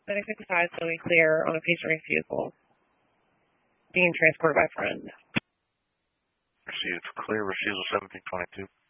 Medic 55 showing clear on a patient-race vehicle. Being transported by friend. Received clear, refusal 1722.